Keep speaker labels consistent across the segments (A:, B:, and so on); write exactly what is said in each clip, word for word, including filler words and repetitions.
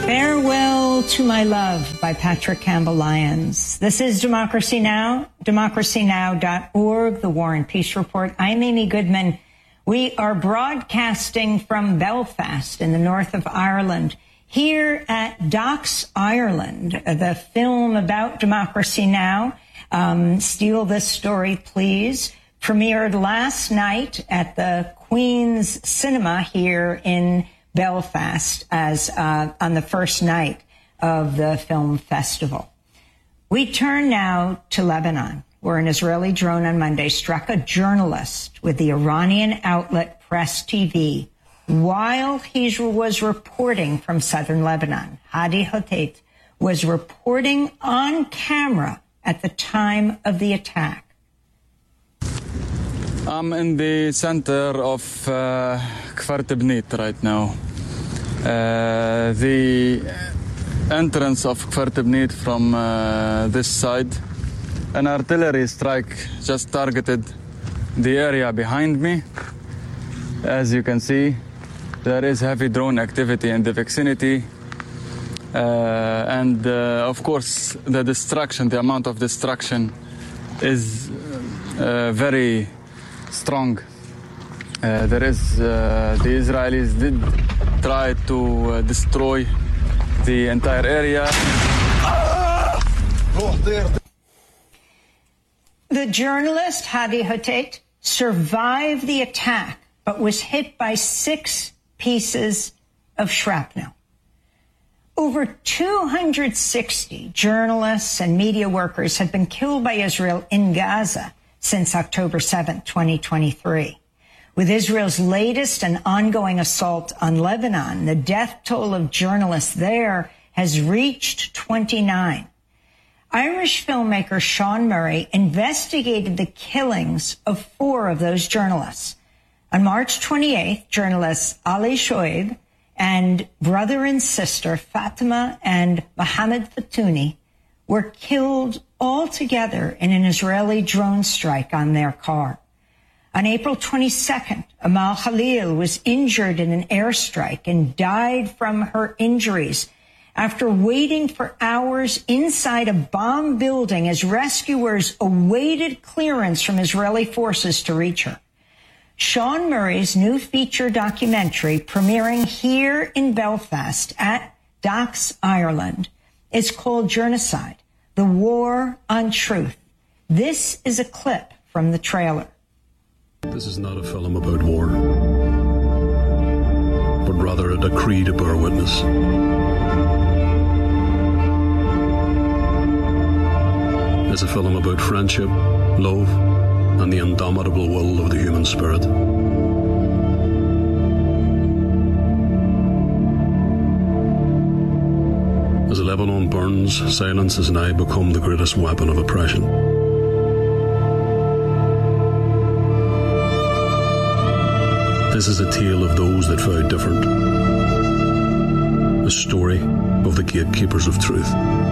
A: Farewell to My Love by Patrick Campbell Lyons. This is Democracy Now!, democracy now dot org, the War and Peace Report. I'm Amy Goodman. We are broadcasting from Belfast in the north of Ireland. Here at Docs Ireland, the film about Democracy Now!, um, Steal This Story, Please, premiered last night at the Queen's Cinema here in Belfast as uh, on the first night of the film festival. We turn now to Lebanon, where an Israeli drone on Monday struck a journalist with the Iranian outlet Press T V while he was reporting from southern Lebanon. Hadi Hotait was reporting on camera at the time of the attack.
B: I'm in the center of uh, Kfar Tibnit right now. Uh, the entrance of Kfar Tibnit from uh, this side. An artillery strike just targeted the area behind me. As you can see, there is heavy drone activity in the vicinity. Uh, and uh, of course, the destruction, the amount of destruction is uh, very strong. Uh, there is, uh, the Israelis did try to uh, destroy the entire area.
A: The journalist, Hadi Hotait, survived the attack, but was hit by six pieces of shrapnel. Over two hundred sixty journalists and media workers have been killed by Israel in Gaza since October seventh, twenty twenty-three. With Israel's latest and ongoing assault on Lebanon, the death toll of journalists there has reached twenty-nine. Irish filmmaker Sean Murray investigated the killings of four of those journalists. On March twenty-eighth, journalists Ali Shoaib and brother and sister Fatima and Mohammed Fatuni were killed all together in an Israeli drone strike on their car. On April twenty-second, Amal Khalil was injured in an airstrike and died from her injuries after waiting for hours inside a bomb building as rescuers awaited clearance from Israeli forces to reach her. Sean Murray's new feature documentary, premiering here in Belfast at Docs Ireland, is called Journocide: The War on Truth. This is a clip from the trailer.
C: This is not a film about war, but rather a decree to bear witness. It's a film about friendship, love, and the indomitable will of the human spirit. As Lebanon burns, silence has now become the greatest weapon of oppression. This is a tale of those that vowed different. A story of the gatekeepers of truth.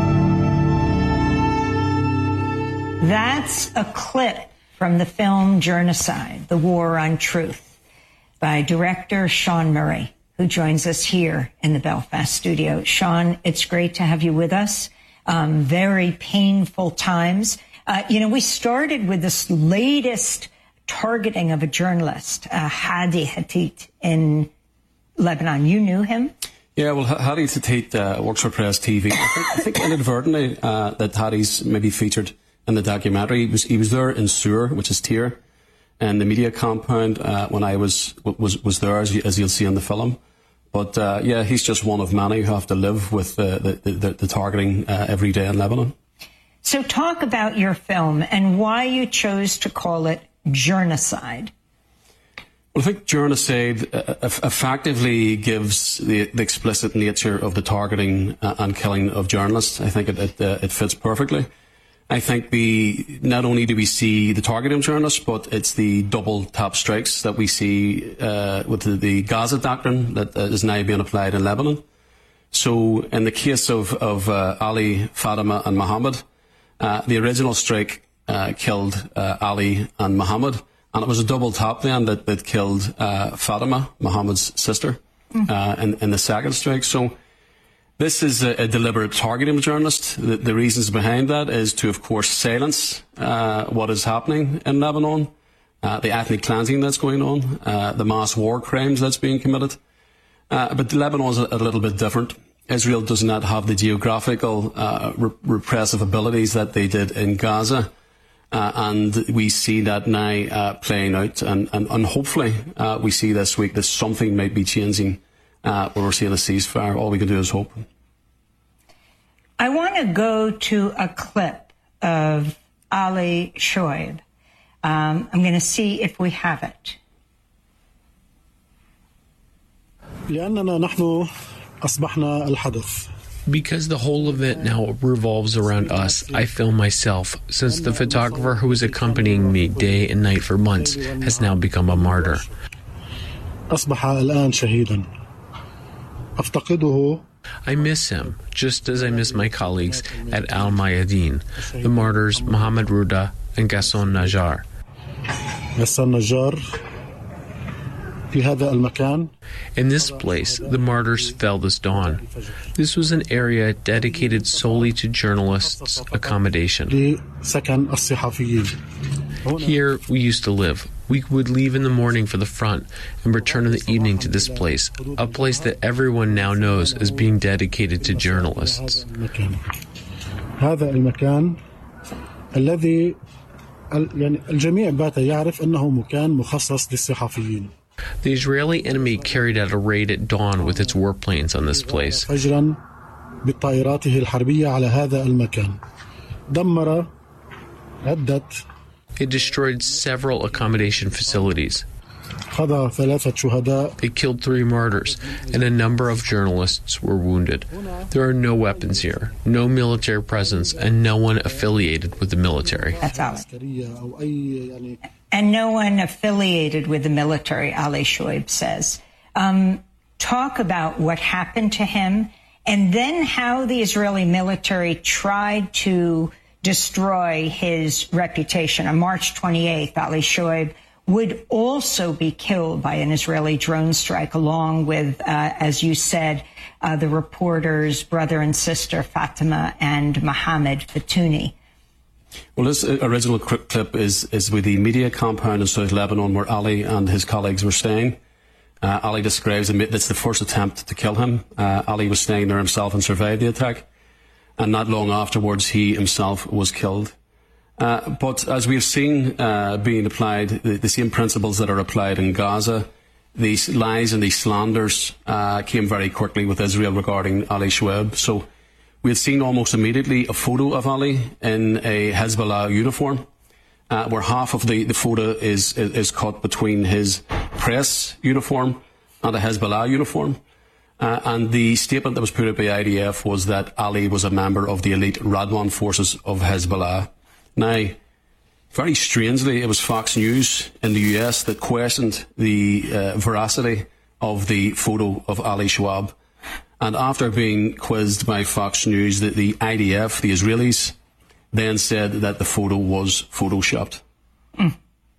A: That's a clip from the film Journocide: The War on Truth by director Sean Murray, who joins us here in the Belfast studio. Sean, it's great to have you with us. Um, very painful times. Uh, you know, we started with this latest targeting of a journalist, uh, Hadi Hotait, in Lebanon. You knew him?
D: Yeah, well, Hadi Hotait uh, works for Press T V. I think, I think inadvertently uh, that Hadi's maybe featured in the documentary. He was, he was there in Sur, which is Tyre, and the media compound uh, when I was was was there, as, you, as you'll see in the film. But uh, yeah, he's just one of many who have to live with uh, the, the, the targeting uh, every day in Lebanon.
A: So talk about your film and why you chose to call it Journocide.
D: Well, I think Journocide uh, effectively gives the, the explicit nature of the targeting uh, and killing of journalists. I think it, it, uh, it fits perfectly. I think the not only do we see the targeting of journalists, but it's the double tap strikes that we see uh, with the, the Gaza doctrine that uh, is now being applied in Lebanon. So in the case of, of uh, Ali, Fatima and Mohammed, uh, the original strike uh, killed uh, Ali and Mohammed, and it was a double tap then that, that killed uh, Fatima, Mohammed's sister, mm-hmm. uh, in, in the second strike. So This is a, a deliberate targeting of journalists. The, the reasons behind that is to, of course, silence uh, what is happening in Lebanon, uh, the ethnic cleansing that's going on, uh, the mass war crimes that's being committed. Uh, but Lebanon is a, a little bit different. Israel does not have the geographical uh, re- repressive abilities that they did in Gaza. Uh, and we see that now uh, playing out. And, and, and hopefully uh, we see this week that something might be changing uh, where we're seeing a ceasefire. All we can do is hope.
A: I want to go to a clip of Ali Shoaib. Um, I'm going to see if we have it.
E: لأننا نحن أصبحنا الحدث.
F: Because the whole event now revolves around us, I film myself, since the photographer who was accompanying me day and night for months has now become a martyr.
E: أصبح الآن شهيدا. أفتقده.
F: I miss him, just as I miss my colleagues at Al Mayadeen, the martyrs Mohammed Ruda and Ghassan Najjar.
E: Ghassan Najjar. في هذا المكان.
F: In this place, the martyrs fell this dawn. This was an area dedicated solely to journalists' accommodation.
E: لسكن الصحفيين.
F: Here we used to live. We would leave in the morning for the front and return in the evening to this place, a place that everyone now knows as being dedicated to journalists.
E: هذا المكان الذي يعني الجميع بات يعرف أنه مكان مخصص للصحفيين.
F: The Israeli enemy carried out a raid at dawn with its warplanes on this place.
E: فجرا بطائراته الحربية على هذا المكان. دمر عدة.
F: It destroyed several accommodation facilities.
E: قضى ثلاثة شهداء.
F: It killed three martyrs, and a number of journalists were wounded. There are no weapons here, no military presence, and no one affiliated with the military.
A: That's Ali. And no one affiliated with the military, Ali Shoaib says. Um, talk about what happened to him, and then how the Israeli military tried to destroy his reputation. On March twenty-eighth, Ali Shoaib would also be killed by an Israeli drone strike, along with, uh, as you said, uh, the reporters, brother and sister Fatima and Mohammed Fatouni.
D: Well, this original clip is, is with the media compound in South Lebanon where Ali and his colleagues were staying. Uh, Ali describes that's the first attempt to kill him. Uh, Ali was staying there himself and survived the attack. And not long afterwards, he himself was killed. Uh, but as we've seen uh, being applied, the, the same principles that are applied in Gaza, these lies and these slanders uh, came very quickly with Israel regarding Ali Shoaib. So we had seen almost immediately a photo of Ali in a Hezbollah uniform, uh, where half of the, the photo is, is, is cut between his press uniform and a Hezbollah uniform. Uh, and the statement that was put out by I D F was that Ali was a member of the elite Radwan forces of Hezbollah. Now, very strangely, it was Fox News in the U S that questioned the uh, veracity of the photo of Ali Shoaib. And after being quizzed by Fox News, the, the I D F, the Israelis, then said that the photo was photoshopped.
A: Mm.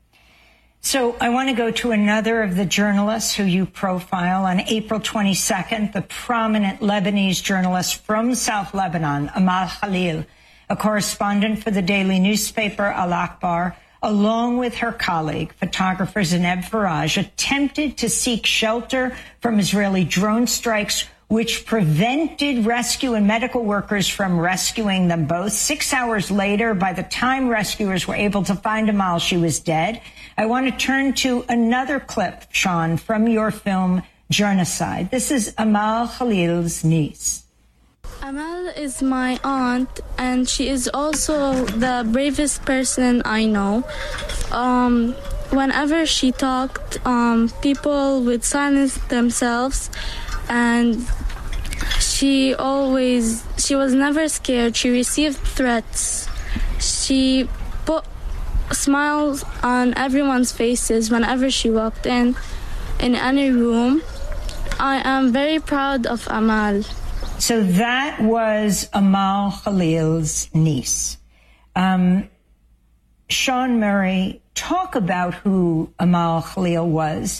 A: So I want to go to another of the journalists who you profile. On April twenty-second, the prominent Lebanese journalist from South Lebanon, Amal Khalil, a correspondent for the daily newspaper Al Akhbar, along with her colleague, photographer Zeneb Faraj, attempted to seek shelter from Israeli drone strikes, which prevented rescue and medical workers from rescuing them both. Six hours later, by the time rescuers were able to find Amal, she was dead. I want to turn to another clip, Sean, from your film, Genocide. This is Amal Khalil's niece.
G: Amal is my aunt, and she is also the bravest person I know. Um, whenever she talked, um, people would silence themselves, and she always, she was never scared. She received threats. She put smiles on everyone's faces whenever she walked in, in any room. I am very proud of Amal.
A: So that was Amal Khalil's niece. Um, Sean Murray, talk about who Amal Khalil was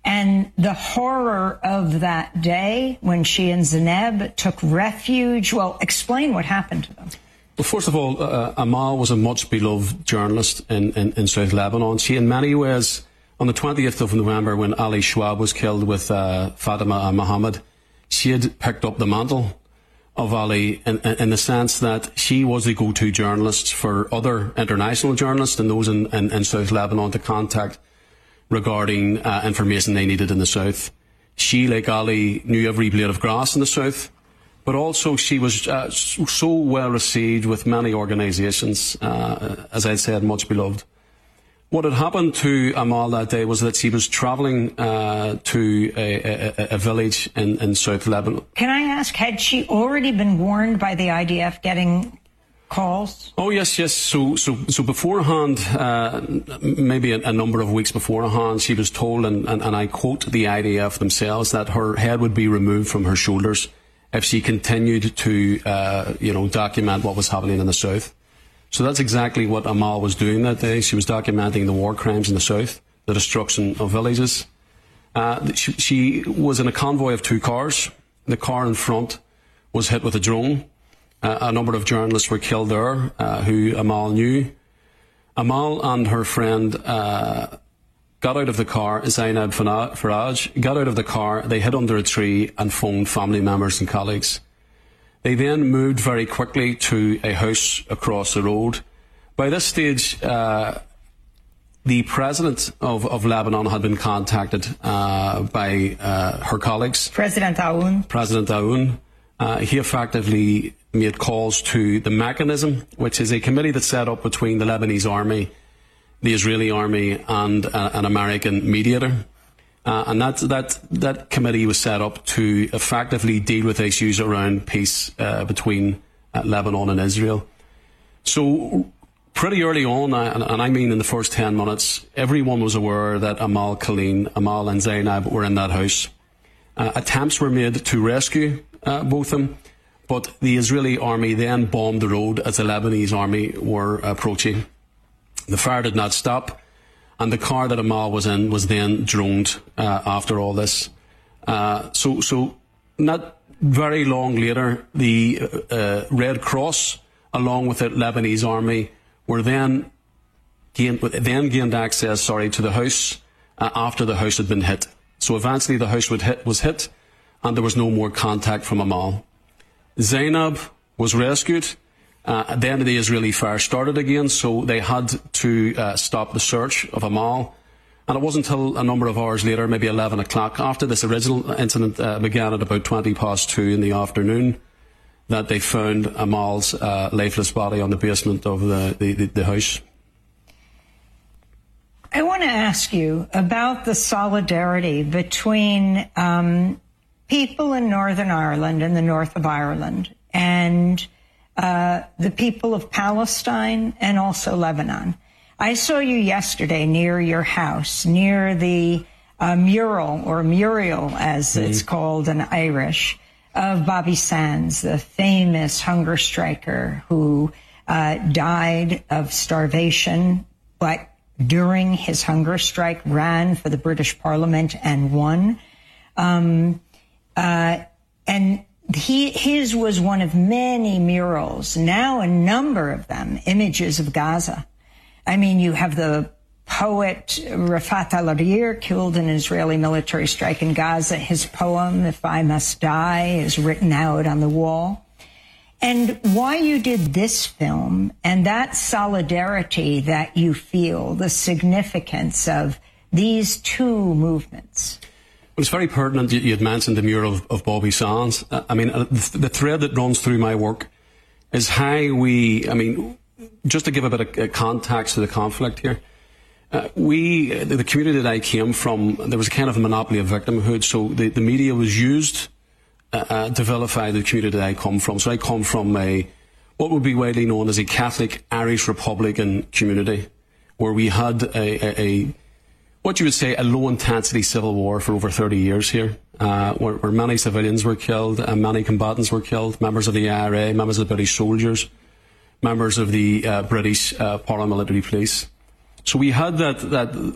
A: and the horror of that day when she and Zainab took refuge. Well, explain what happened to them.
D: Well, first of all, uh, Amal was a much-beloved journalist in, in, in South Lebanon. She, in many ways, on the twentieth of November, when Ali Schwab was killed with uh, Fatima and Mohammed, she had picked up the mantle of Ali in, in the sense that she was the go-to journalist for other international journalists and those in, in, in South Lebanon to contact regarding uh, information they needed in the south. She, like Ali, knew every blade of grass in the south, but also she was uh, so well received with many organisations, uh, as I said, much beloved. What had happened to Amal that day was that she was travelling uh, to a, a, a village in, in South Lebanon.
A: Can I ask, had she already been warned by the I D F getting calls?
D: Oh, yes, yes. So so, so beforehand, uh, maybe a, a number of weeks beforehand, she was told, and, and, and I quote the I D F themselves, that her head would be removed from her shoulders if she continued to, uh, you know, document what was happening in the south. So that's exactly what Amal was doing that day. She was documenting the war crimes in the south, the destruction of villages. Uh, she, she was in a convoy of two cars. The car in front was hit with a drone. Uh, a number of journalists were killed there, uh, who Amal knew. Amal and her friend uh, got out of the car, Zainab Faraj, got out of the car, they hid under a tree and phoned family members and colleagues. They then moved very quickly to a house across the road. By this stage, uh, the president of, of Lebanon had been contacted uh, by uh, her colleagues.
A: President Aoun.
D: President Aoun. Uh, he effectively made calls to the Mechanism, which is a committee that's set up between the Lebanese army, the Israeli army, and uh, an American mediator. Uh, and that, that, that committee was set up to effectively deal with issues around peace uh, between uh, Lebanon and Israel. So pretty early on, uh, and, and I mean in the first ten minutes, everyone was aware that Amal Khalin, Amal and Zainab were in that house. Uh, attempts were made to rescue uh, both of them, but the Israeli army then bombed the road as the Lebanese army were approaching. The fire did not stop, and the car that Amal was in was then droned uh, after all this. Uh, so, so not very long later, the uh, Red Cross, along with the Lebanese army, were then gained, then gained access, sorry, to the house uh, after the house had been hit. So eventually the house would hit, was hit, and there was no more contact from Amal. Zainab was rescued. Uh, then the Israeli fire started again, so they had to uh, stop the search of Amal. And it wasn't until a number of hours later, maybe eleven o'clock, after this original incident uh, began at about twenty past two in the afternoon, that they found Amal's uh, lifeless body on the basement of the, the, the, the house.
A: I want to ask you about the solidarity between um, people in Northern Ireland and the north of Ireland and uh, the people of Palestine and also Lebanon. I saw you yesterday near your house, near the uh, mural, or murial as mm-hmm. it's called in Irish, of Bobby Sands, the famous hunger striker who uh, died of starvation, but during his hunger strike ran for the British Parliament and won. Um, uh, and he, his was one of many murals, now a number of them, images of Gaza. I mean, you have the poet Rafat al-Arir, killed in an Israeli military strike in Gaza. His poem, If I Must Die, is written out on the wall. And why you did this film and that solidarity that you feel, the significance of these two movements.
D: Well, it's very pertinent you had mentioned the mural of, of Bobby Sands. I mean, the, the thread that runs through my work is how we, I mean, just to give a bit of context to the conflict here, uh, we, the community that I came from, there was a kind of a monopoly of victimhood, so the, the media was used uh, uh, to vilify the community that I come from. So I come from a, what would be widely known as a Catholic Irish Republican community, where we had a, a, a what you would say, a low-intensity civil war for over thirty years here, uh, where, where many civilians were killed, and many combatants were killed, members of the I R A, members of the British soldiers, members of the uh, British uh, paramilitary police. So we had that, that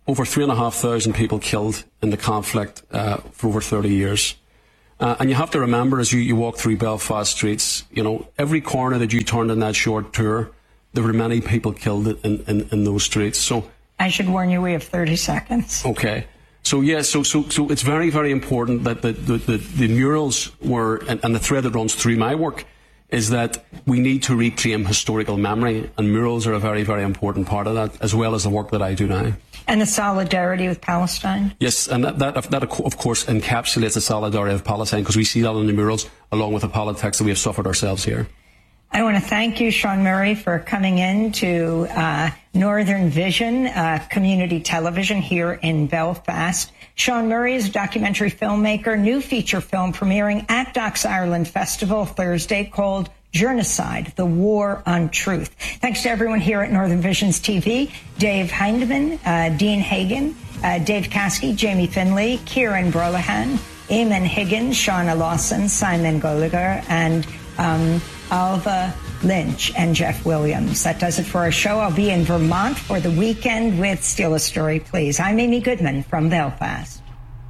D: over three and a half thousand people killed in the conflict uh, for over thirty years. Uh, and you have to remember, as you, you walk through Belfast streets, you know, every corner that you turned in that short tour, there were many people killed in, in, in those streets. So
A: I should warn you, we have thirty seconds.
D: Okay. So, yeah, so so, so it's very, very important that the, the, the, the murals were, and, and the thread that runs through my work, is that we need to reclaim historical memory, and murals are a very, very important part of that, as well as the work that I do now.
A: And the solidarity with Palestine?
D: Yes, and that, that, that of course, encapsulates the solidarity of Palestine, because we see that in the murals, along with the politics that we have suffered ourselves here.
A: I want to thank you, Sean Murray, for coming in to uh, Northern Vision, uh, community television here in Belfast. Sean Murray is a documentary filmmaker, new feature film premiering at Docs Ireland Festival Thursday called Journocide, The War on Truth. Thanks to everyone here at Northern Vision's T V, Dave Heindeman, uh, Dean Hagan, uh, Dave Caskey, Jamie Finley, Kieran Brolahan, Eamon Higgins, Shauna Lawson, Simon Goliger, and um, Alva Lynch and Jeff Williams. That does it for our show. I'll be in Vermont for the weekend with Steal a Story, Please. I'm Amy Goodman from Belfast.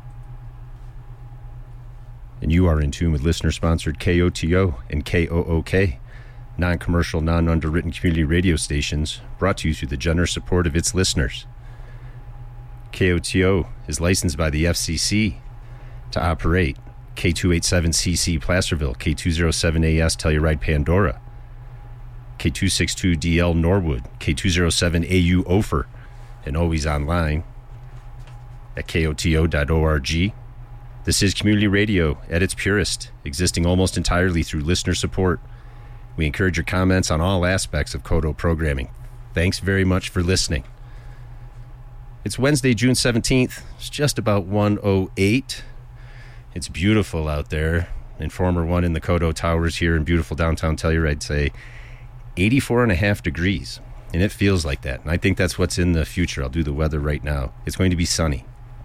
H: And you are in tune with listener-sponsored K O T O and K O O K, non-commercial, non-underwritten community radio stations brought to you through the generous support of its listeners. K O T O is licensed by the F C C to operate K two eighty-seven C C Placerville, K two oh seven A S Telluride Pandora, K two sixty-two D L Norwood, K two oh seven A U Ophir, and always online at K O T O dot org. This is community radio at its purest, existing almost entirely through listener support. We encourage your comments on all aspects of Kodo programming. Thanks very much for listening. It's Wednesday, June seventeenth. It's just about one oh eight. It's beautiful out there. Informer One in the Kodo Towers here in beautiful downtown Telluride say eighty-four and a half degrees. And it feels like that. And I think that's what's in the future. I'll do the weather right now. It's going to be sunny.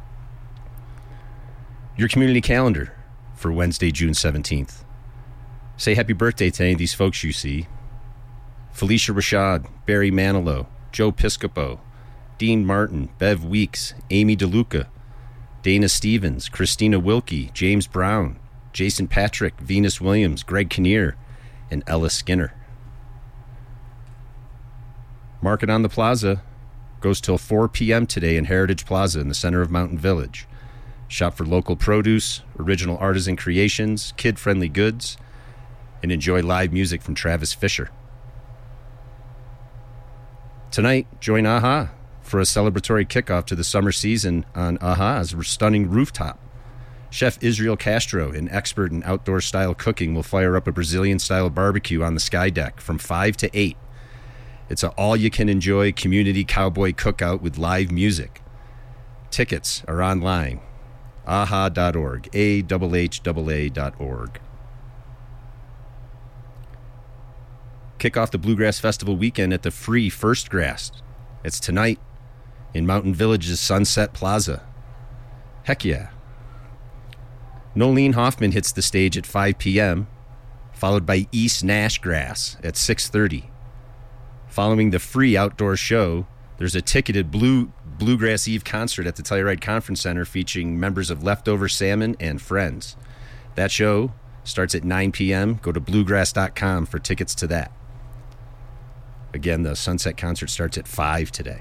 H: Your community calendar for Wednesday, June seventeenth. Say happy birthday to any of these folks you see. Felicia Rashad, Barry Manilow, Joe Piscopo, Dean Martin, Bev Weeks, Amy DeLuca, Dana Stevens, Christina Wilkie, James Brown, Jason Patrick, Venus Williams, Greg Kinnear, and Ella Skinner. Market on the Plaza goes till four p.m. today in Heritage Plaza in the center of Mountain Village. Shop for local produce, original artisan creations, kid-friendly goods, and enjoy live music from Travis Fisher. Tonight, join AHA for a celebratory kickoff to the summer season on AHA's stunning rooftop. Chef Israel Castro, an expert in outdoor-style cooking, will fire up a Brazilian-style barbecue on the sky deck from five to eight. It's an all-you-can-enjoy community cowboy cookout with live music. Tickets are online. A H A dot org. A H H A A dot org. Kick off the Bluegrass Festival weekend at the free First Grass. It's tonight in Mountain Village's Sunset Plaza. Heck yeah. Nolene Hoffman hits the stage at five p.m., followed by East Nash Grass at six thirty. Following the free outdoor show, there's a ticketed Blue Bluegrass Eve concert at the Telluride Conference Center featuring members of Leftover Salmon and Friends. That show starts at nine p.m. Go to bluegrass dot com for tickets to that. Again, the Sunset concert starts at five today.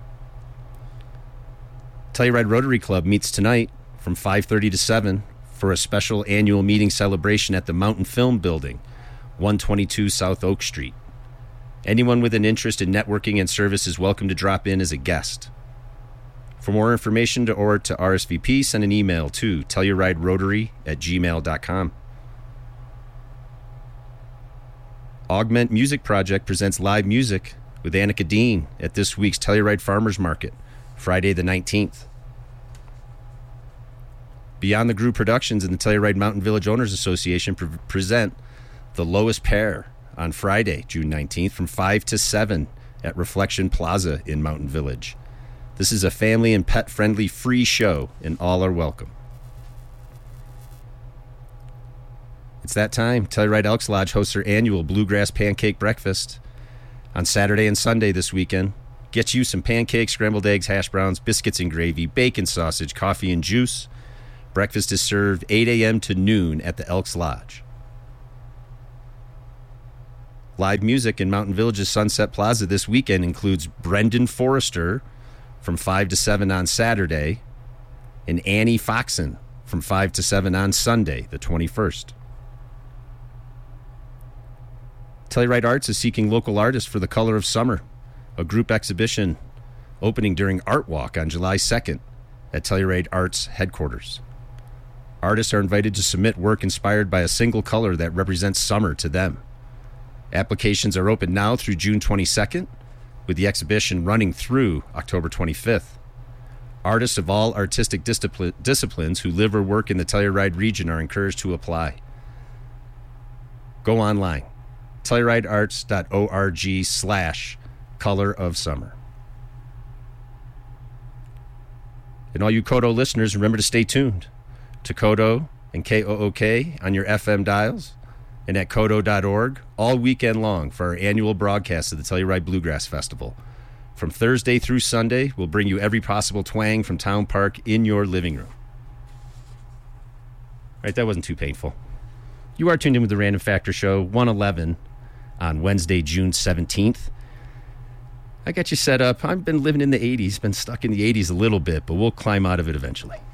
H: Telluride Rotary Club meets tonight from five thirty to seven for a special annual meeting celebration at the Mountain Film Building, one twenty-two South Oak Street. Anyone with an interest in networking and service is welcome to drop in as a guest. For more information to, or to R S V P, send an email to telluriderotary at gmail dot com. Augment Music Project presents live music with Annika Dean at this week's Telluride Farmers Market, Friday the nineteenth. Beyond the Groove Productions and the Telluride Mountain Village Owners Association pre- present The Lowest Pair on Friday, June nineteenth, from five to seven at Reflection Plaza in Mountain Village. This is a family and pet-friendly free show, and all are welcome. It's that time. Telluride Elks Lodge hosts their annual Bluegrass Pancake Breakfast on Saturday and Sunday this weekend. Get you some pancakes, scrambled eggs, hash browns, biscuits and gravy, bacon, sausage, coffee, and juice. Breakfast is served eight a.m. to noon at the Elks Lodge. Live music in Mountain Village's Sunset Plaza this weekend includes Brendan Forrester from five to seven on Saturday and Annie Foxen from five to seven on Sunday, the twenty-first. Telluride Arts is seeking local artists for The Color of Summer, a group exhibition opening during Art Walk on July second at Telluride Arts headquarters. Artists are invited to submit work inspired by a single color that represents summer to them. Applications are open now through June twenty-second, with the exhibition running through October twenty-fifth. Artists of all artistic discipl- disciplines who live or work in the Telluride region are encouraged to apply. Go online, telluridearts.org slash color of summer. And all you Kodo listeners, remember to stay tuned to Kodo and K O O K on your F M dials and at kodo dot org all weekend long for our annual broadcast of the Telluride Bluegrass Festival. From Thursday through Sunday, we'll bring you every possible twang from Town Park in your living room. All right, that wasn't too painful. You are tuned in with the Random Factor Show, one eleven on Wednesday, June seventeenth. I got you set up. I've been living in the eighties, been stuck in the eighties a little bit, but we'll climb out of it eventually.